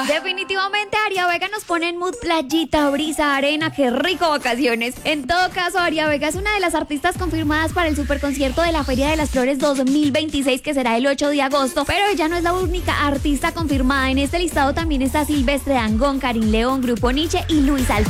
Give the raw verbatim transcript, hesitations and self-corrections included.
Definitivamente Aria Vega nos pone en mood playita, brisa, arena, qué rico vacaciones. En todo caso, Aria Vega es una de las artistas confirmadas para el superconcierto de la Feria de las Flores dos mil veintiséis, que será el ocho de agosto, pero ella no es la única artista confirmada. En este listado también está Silvestre Dangond, Karin León, Grupo Nietzsche y Luis Alfonso.